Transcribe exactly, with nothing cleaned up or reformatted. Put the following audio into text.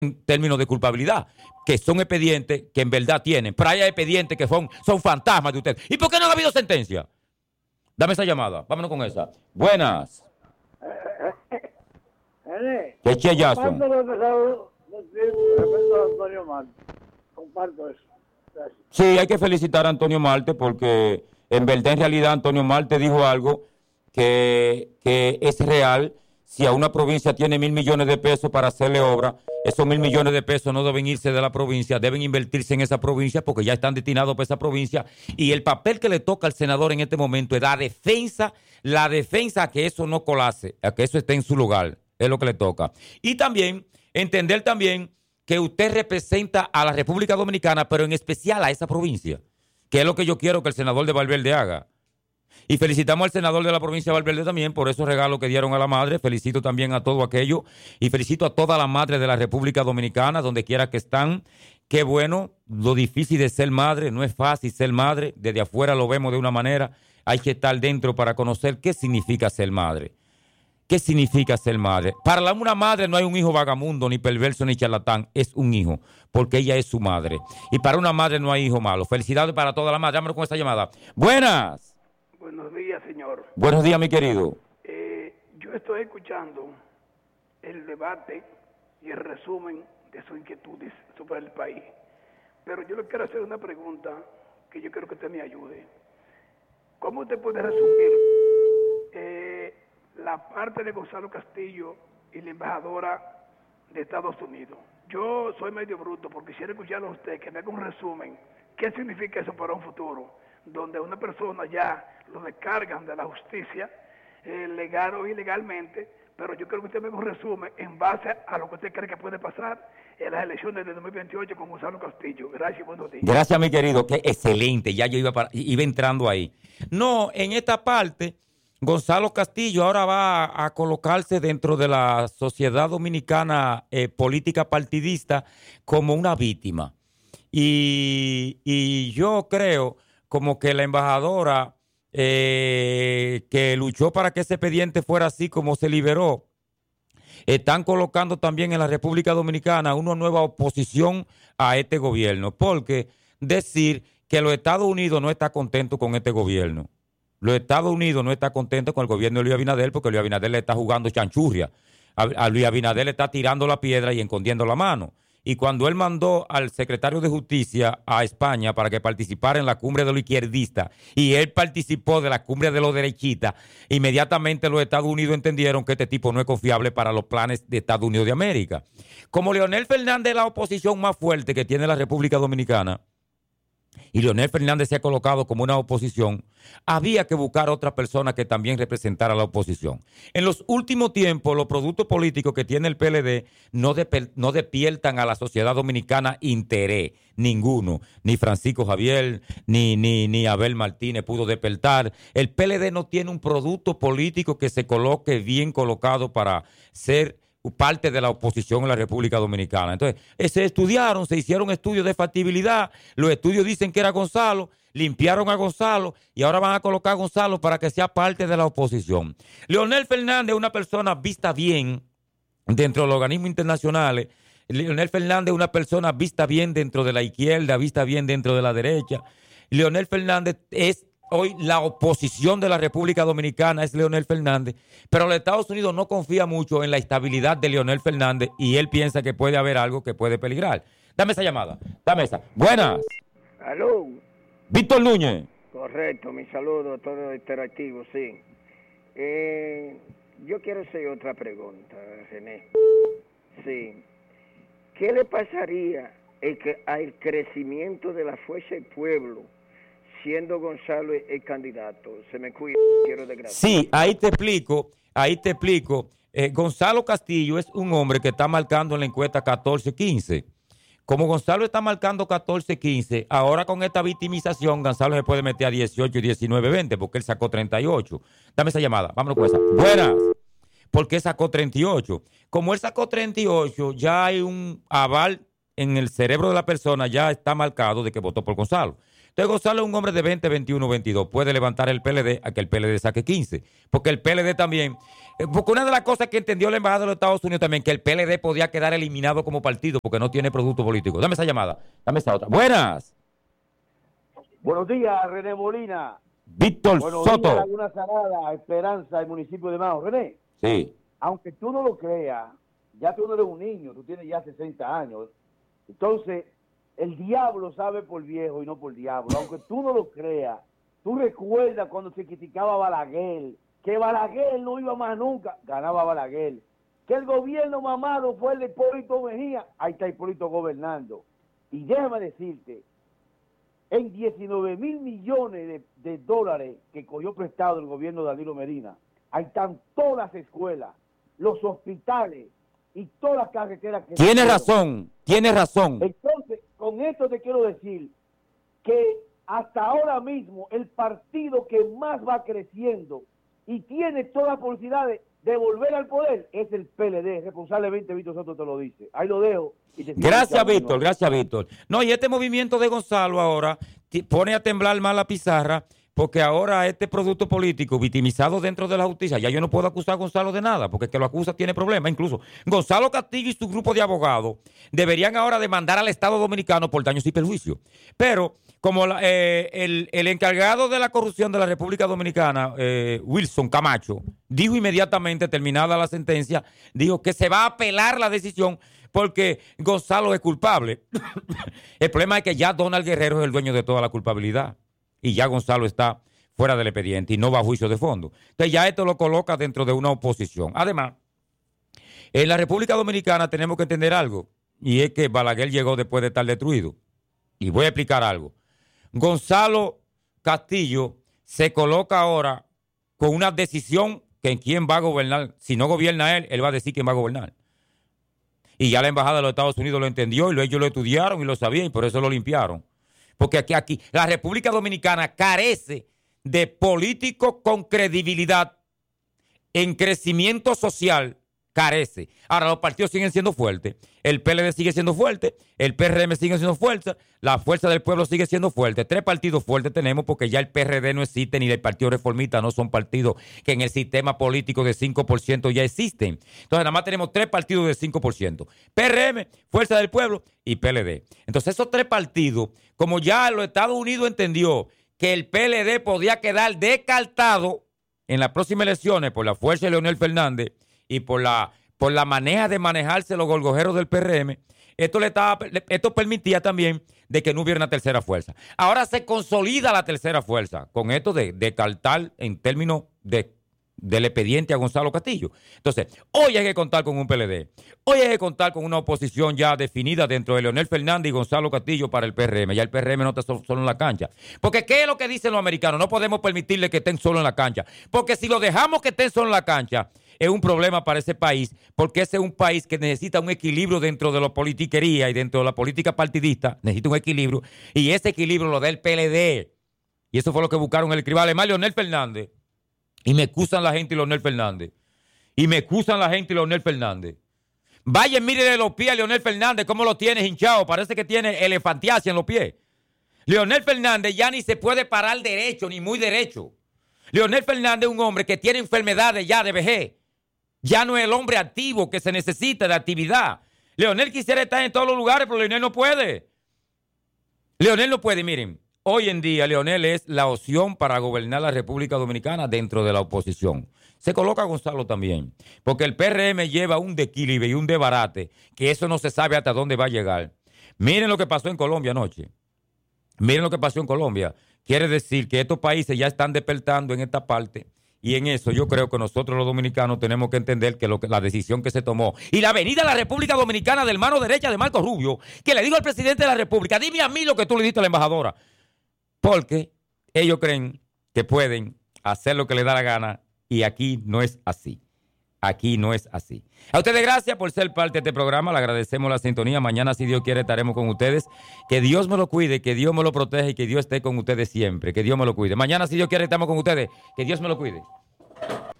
en términos de culpabilidad, que son expedientes que en verdad tienen, pero hay expedientes que son, son fantasmas de usted. ¿Y por qué no ha habido sentencia? Dame esa llamada, vámonos con esa. Buenas. ¿Qué chellazo? Comparto eso. Gracias. Sí, hay que felicitar a Antonio Marte porque en verdad, en realidad, Antonio Marte dijo algo que, que es real. Si a una provincia tiene mil millones de pesos para hacerle obra, esos mil millones de pesos no deben irse de la provincia, deben invertirse en esa provincia porque ya están destinados para esa provincia. Y el papel que le toca al senador en este momento es la defensa, la defensa a que eso no colase, a que eso esté en su lugar, es lo que le toca. Y también, entender también que usted representa a la República Dominicana, pero en especial a esa provincia, que es lo que yo quiero que el senador de Valverde haga. Y felicitamos al senador de la provincia de Valverde también por esos regalos que dieron a la madre. Felicito también a todo aquello y felicito a todas las madres de la República Dominicana, donde quiera que están. Qué bueno, lo difícil de ser madre, no es fácil ser madre. Desde afuera lo vemos de una manera. Hay que estar dentro para conocer qué significa ser madre. ¿Qué significa ser madre? Para una madre no hay un hijo vagamundo, ni perverso, ni charlatán. Es un hijo, porque ella es su madre. Y para una madre no hay hijo malo. Felicidades para toda la madre. Vámonos con esta llamada. Buenas. Buenos días, señor. Buenos días, mi querido. Eh, yo estoy escuchando el debate y el resumen de sus inquietudes sobre el país. Pero yo le quiero hacer una pregunta que yo quiero que usted me ayude. ¿Cómo usted puede resumir eh, la parte de Gonzalo Castillo y la embajadora de Estados Unidos? Yo soy medio bruto porque quisiera escucharlo a usted, que me haga un resumen. ¿Qué significa eso para un futuro? Donde una persona ya lo descargan de la justicia, eh, legal o ilegalmente, pero yo creo que usted me un resumen en base a lo que usted cree que puede pasar en las elecciones de dos mil veintiocho con Gonzalo Castillo. Gracias, buenos días. Gracias, mi querido, qué excelente, ya yo iba, para, iba entrando ahí. No, en esta parte, Gonzalo Castillo ahora va a, a colocarse dentro de la sociedad dominicana eh, política partidista como una víctima. Y, y yo creo como que la embajadora eh, que luchó para que ese expediente fuera así como se liberó, están colocando también en la República Dominicana una nueva oposición a este gobierno, porque decir que los Estados Unidos no está contento con este gobierno, los Estados Unidos no está contento con el gobierno de Luis Abinader, porque Luis Abinader le está jugando chanchurria, a, a Luis Abinader le está tirando la piedra y escondiendo la mano. Y cuando él mandó al secretario de Justicia a España para que participara en la cumbre de los izquierdistas y él participó de la cumbre de los derechistas, inmediatamente los Estados Unidos entendieron que este tipo no es confiable para los planes de Estados Unidos de América. Como Leonel Fernández es la oposición más fuerte que tiene la República Dominicana, y Leonel Fernández se ha colocado como una oposición, había que buscar otra persona que también representara a la oposición. En los últimos tiempos, los productos políticos que tiene el P L D no, de, no despiertan a la sociedad dominicana interés, ninguno. Ni Francisco Javier, ni, ni, ni Abel Martínez pudo despertar. El P L D no tiene un producto político que se coloque bien colocado para ser parte de la oposición en la República Dominicana. Entonces, se estudiaron, se hicieron estudios de factibilidad, los estudios dicen que era Gonzalo, limpiaron a Gonzalo y ahora van a colocar a Gonzalo para que sea parte de la oposición. Leonel Fernández es una persona vista bien dentro de los organismos internacionales. Leonel Fernández es una persona vista bien dentro de la izquierda, vista bien dentro de la derecha. Leonel Fernández es hoy la oposición de la República Dominicana, es Leonel Fernández, pero los Estados Unidos no confía mucho en la estabilidad de Leonel Fernández y él piensa que puede haber algo que puede peligrar. Dame esa llamada, dame esa. Buenas. Aló. Víctor Núñez. Correcto, mi saludo a todos interactivos, sí. Eh, yo quiero hacer otra pregunta, René. Sí. ¿Qué le pasaría el que, al crecimiento de la Fuerza del Pueblo siendo Gonzalo el candidato? Se me cuida, quiero desgraciar. Sí, ahí te explico, ahí te explico. Eh, Gonzalo Castillo es un hombre que está marcando en la encuesta catorce quince. Como Gonzalo está marcando catorce quince, ahora con esta victimización, Gonzalo se puede meter a dieciocho, diecinueve, veinte, porque él sacó treinta y ocho. Dame esa llamada, vámonos con esa. Buenas. ¿Por qué sacó treinta y ocho? Como él sacó treinta y ocho, ya hay un aval en el cerebro de la persona, ya está marcado de que votó por Gonzalo. Entonces Gonzalo es un hombre de veinte, veintiuno, veintidós. Puede levantar el P L D a que el P L D saque quince. Porque el P L D también... Porque una de las cosas que entendió la Embajada de los Estados Unidos también, que el P L D podía quedar eliminado como partido porque no tiene producto político. Dame esa llamada. Dame esa otra. Buenas. Buenos días, René Molina. Víctor Buenos Soto. días, Laguna Salada, Esperanza, el municipio de Mao. René, Sí. aunque tú no lo creas, ya tú no eres un niño, tú tienes ya sesenta años. Entonces, el diablo sabe por viejo y no por diablo. Aunque tú no lo creas, tú recuerdas cuando se criticaba a Balaguer, que Balaguer no iba más nunca, ganaba Balaguer. Que el gobierno mamado fue el de Hipólito Mejía, ahí está Hipólito gobernando. Y déjame decirte, en diecinueve mil millones de, de dólares que cogió prestado el gobierno de Danilo Medina, ahí están todas las escuelas, los hospitales y todas las carreteras que... Tienes razón, tienes razón. Entonces, con esto te quiero decir que hasta ahora mismo el partido que más va creciendo y tiene todas las posibilidades de volver al poder es el P L D. Responsablemente Víctor Soto te lo dice. Ahí lo dejo. Y te Gracias, Víctor, gracias, Víctor. No, y este movimiento de Gonzalo ahora pone a temblar más la pizarra, porque ahora este producto político victimizado dentro de la justicia, ya yo no puedo acusar a Gonzalo de nada, porque el que lo acusa tiene problemas. Incluso Gonzalo Castillo y su grupo de abogados deberían ahora demandar al Estado Dominicano por daños y perjuicios. Pero como la, eh, el, el encargado de la corrupción de la República Dominicana, eh, Wilson Camacho, dijo inmediatamente, terminada la sentencia, dijo que se va a apelar la decisión porque Gonzalo es culpable. El problema es que ya Donald Guerrero es el dueño de toda la culpabilidad. Y ya Gonzalo está fuera del expediente y no va a juicio de fondo. Entonces ya esto lo coloca dentro de una oposición. Además, en la República Dominicana tenemos que entender algo, y es que Balaguer llegó después de estar destruido. Y voy a explicar algo. Gonzalo Castillo se coloca ahora con una decisión que en quién va a gobernar. Si no gobierna él, él va a decir quién va a gobernar. Y ya la Embajada de los Estados Unidos lo entendió y ellos lo estudiaron y lo sabían y por eso lo limpiaron. Porque aquí, aquí la República Dominicana carece de políticos con credibilidad en crecimiento social, carece. Ahora los partidos siguen siendo fuertes, el P L D sigue siendo fuerte, el P R M sigue siendo fuerte, la Fuerza del Pueblo sigue siendo fuerte. Tres partidos fuertes tenemos porque ya el P R D no existe ni el Partido Reformista, no son partidos que en el sistema político de cinco por ciento ya existen. Entonces nada más tenemos tres partidos de cinco por ciento. P R M, Fuerza del Pueblo y P L D. Entonces esos tres partidos, como ya los Estados Unidos entendió que el P L D podía quedar descartado en las próximas elecciones por la fuerza de Leonel Fernández y por la, por la manera de manejarse los golgojeros del P R M, esto, le estaba, esto permitía también de que no hubiera una tercera fuerza. Ahora se consolida la tercera fuerza con esto de descartar en términos de, del expediente a Gonzalo Castillo. Entonces, hoy hay que contar con un P L D. Hoy hay que contar con una oposición ya definida dentro de Leonel Fernández y Gonzalo Castillo para el P R M. Ya el P R M no está solo en la cancha. Porque ¿qué es lo que dicen los americanos? No podemos permitirle que estén solo en la cancha. Porque si lo dejamos que estén solo en la cancha, es un problema para ese país, porque ese es un país que necesita un equilibrio dentro de la politiquería y dentro de la política partidista, necesita un equilibrio, y ese equilibrio lo da el P L D. Y eso fue lo que buscaron el escribano alemán Leonel Fernández. Y me excusan la gente y Leonel Fernández. Y me excusan la gente y Leonel Fernández. Vayan, mírenle los pies a Leonel Fernández, cómo lo tiene hinchado, parece que tiene elefantiasia en los pies. Leonel Fernández ya ni se puede parar derecho, ni muy derecho. Leonel Fernández es un hombre que tiene enfermedades ya de vejez. Ya no es el hombre activo que se necesita de actividad. Leonel quisiera estar en todos los lugares, pero Leonel no puede. Leonel no puede, miren. Hoy en día Leonel es la opción para gobernar la República Dominicana dentro de la oposición. Se coloca Gonzalo también, porque el P R M lleva un desequilibrio y un desbarate, que eso no se sabe hasta dónde va a llegar. Miren lo que pasó en Colombia anoche. Miren lo que pasó en Colombia. Quiere decir que estos países ya están despertando en esta parte. Y en eso yo creo que nosotros los dominicanos tenemos que entender que, lo que la decisión que se tomó y la venida a la República Dominicana del mano derecha de Marco Rubio, que le dijo al presidente de la República, dime a mí lo que tú le diste a la embajadora. Porque ellos creen que pueden hacer lo que les da la gana y aquí no es así. Aquí no es así. A ustedes gracias por ser parte de este programa. Le agradecemos la sintonía. Mañana, si Dios quiere, estaremos con ustedes. Que Dios me lo cuide, que Dios me lo proteja y que Dios esté con ustedes siempre. Que Dios me lo cuide. Mañana, si Dios quiere, estamos con ustedes. Que Dios me lo cuide.